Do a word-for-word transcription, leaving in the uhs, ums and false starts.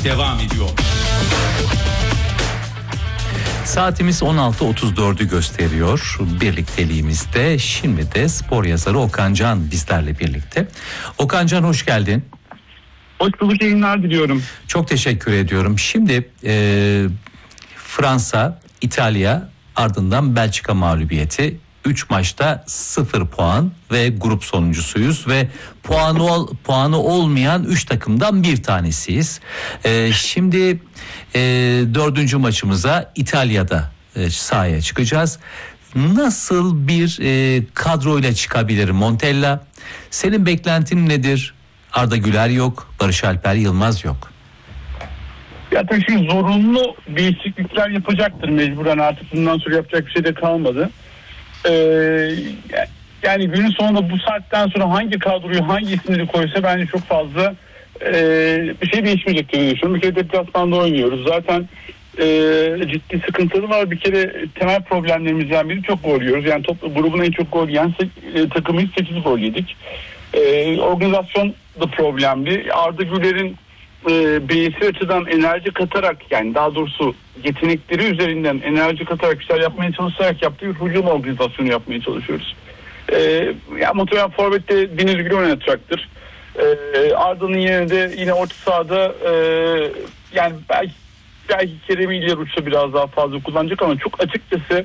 devam ediyor. Saatimiz on altı otuz dördü gösteriyor birlikteliğimizde. Şimdi de spor yazarı Okan Can bizlerle birlikte. Okan Can, hoş geldin. Hoş bulduk, yayınlar diliyorum. Çok teşekkür ediyorum. Şimdi e, Fransa, İtalya, ardından Belçika mağlubiyeti. üç maçta sıfır puan ve grup sonuncusuyuz ve puanı ol, puanı olmayan üç takımdan bir tanesiyiz. Ee, şimdi e, dördüncü maçımıza İtalya'da e, sahaya çıkacağız. Nasıl bir e, kadroyla çıkabilir Montella? Senin beklentin nedir? Arda Güler yok, Barış Alper Yılmaz yok. Ya tabii şimdi zorunlu değişiklikler yapacaktır mecburen, artık bundan sonra yapacak bir şey de kalmadı. Ee, yani günün sonunda bu saatten sonra hangi kadroyu, hangi isimleri koysa bence çok fazla e, bir şey değişmeyecek diye düşünüyorum. Bir kere deplasmanda oynuyoruz. Zaten e, ciddi sıkıntıları var. Bir kere temel problemlerimizden biri çok gol yiyoruz. Yani top, grubun en çok gol yiyen e, takımıyız, sekiz gol yedik. E, organizasyon da problemli. Arda Güler'in e, bireysel açıdan enerji katarak, yani daha doğrusu yetenekleri üzerinden enerji katarak işler yapmaya çalışarak yaptığı bir hücum organizasyonu yapmaya çalışıyoruz. E, ya muhtemelen forvette Deniz Gül oynatacaktır. E, Arda'nın yerine de yine orta sahada e, yani belki belki Kerem'i ileri uçta biraz daha fazla kullanacak ama çok açıkçası